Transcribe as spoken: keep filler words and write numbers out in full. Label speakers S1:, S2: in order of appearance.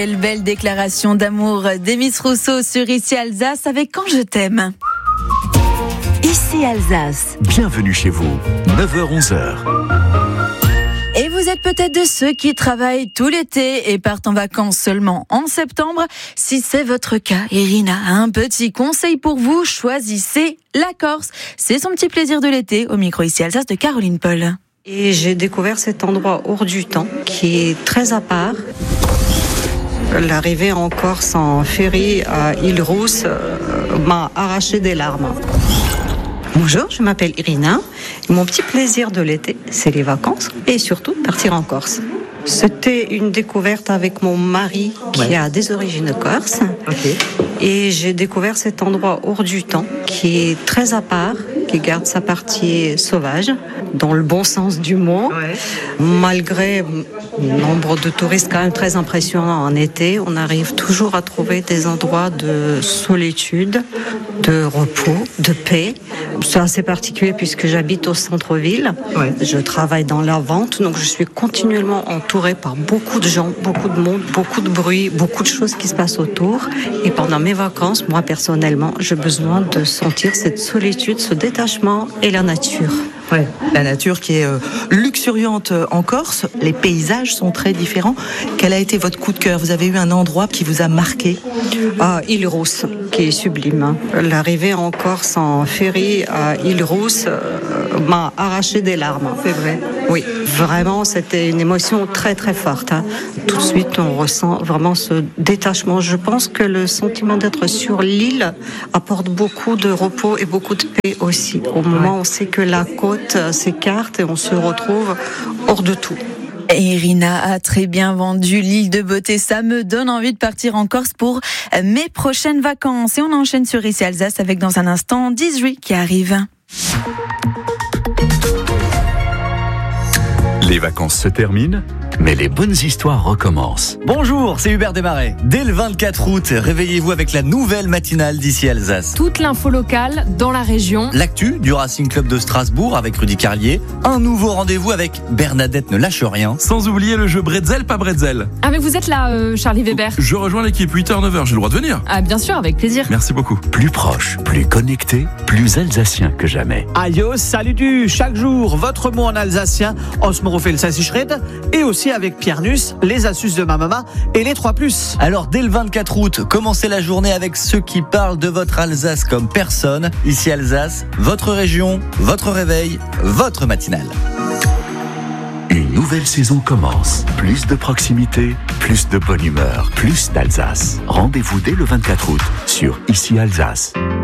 S1: Quelle belle déclaration d'amour d'Emis Rousseau sur Ici Alsace avec Quand je t'aime. Ici Alsace.
S2: Bienvenue chez vous, neuf heures onze heures.
S1: Et vous êtes peut-être de ceux qui travaillent tout l'été et partent en vacances seulement en septembre. Si c'est votre cas, Irina a un petit conseil pour vous. Choisissez la Corse. C'est son petit plaisir de l'été au micro Ici Alsace de Caroline Paul.
S3: Et j'ai découvert cet endroit hors du temps qui est très à part. L'arrivée en Corse en ferry à Île-Rousse euh, m'a arraché des larmes. Bonjour, je m'appelle Irina. Mon petit plaisir de l'été, c'est les vacances et surtout partir en Corse. C'était une découverte avec mon mari qui ouais. a des origines corses. Okay. Et j'ai découvert cet endroit hors du temps qui est très à part, qui garde sa partie sauvage, dans le bon sens du mot. Ouais. Malgré le nombre de touristes quand même très impressionnant en été, on arrive toujours à trouver des endroits de solitude, de repos, de paix. C'est assez particulier puisque j'habite au centre-ville. Ouais. Je travaille dans la vente, donc je suis continuellement entourée par beaucoup de gens, beaucoup de monde, beaucoup de bruit, beaucoup de choses qui se passent autour. Et pendant mes vacances, moi personnellement, j'ai besoin de sentir cette solitude, ce détachement et la nature.
S4: Ouais, la nature qui est euh, luxuriante en Corse. Les paysages sont très différents. Quel a été votre coup de cœur ? Vous avez eu un endroit qui vous a marqué ?
S3: Ah, Île-Rousse, qui est sublime. L'arrivée en Corse en ferry à Île-Rousse euh, m'a arraché des larmes.
S4: C'est vrai.
S3: Oui, vraiment, c'était une émotion très très forte. Hein. Tout de suite, on ressent vraiment ce détachement. Je pense que le sentiment d'être sur l'île apporte beaucoup de repos et beaucoup de paix aussi. Au moment où on sait que la côte s'écarte et on se retrouve hors de tout.
S1: Irina a très bien vendu l'île de beauté. Ça me donne envie de partir en Corse pour mes prochaines vacances. Et on enchaîne sur Ici Alsace avec dans un instant Dizri qui arrive.
S2: Les vacances se terminent, mais les bonnes histoires recommencent.
S5: Bonjour, c'est Hubert Desmarais. Dès le vingt-quatre août, réveillez-vous avec la nouvelle matinale d'Ici Alsace.
S6: Toute l'info locale dans la région.
S5: L'actu du Racing Club de Strasbourg avec Rudy Carlier. Un nouveau rendez-vous avec Bernadette ne lâche rien.
S7: Sans oublier le jeu Bretzel, pas Bretzel.
S6: Ah mais vous êtes là, euh, Charlie Weber.
S7: Je rejoins l'équipe, huit heures neuf heures, j'ai le droit de venir.
S6: Ah bien sûr, avec plaisir.
S7: Merci beaucoup.
S2: Plus proche, plus connecté, plus alsacien que jamais.
S8: Aïe, salut du chaque jour, votre mot en alsacien, Osmorofel Sassichred, et aussi avec Pierre Nuss, les astuces de ma maman et les trois plus.
S5: Alors dès le vingt-quatre août, commencez la journée avec ceux qui parlent de votre Alsace comme personne. Ici Alsace, votre région, votre réveil, votre matinale.
S2: Une nouvelle saison commence. Plus de proximité, plus de bonne humeur, plus d'Alsace. Rendez-vous dès le vingt-quatre août sur Ici Alsace.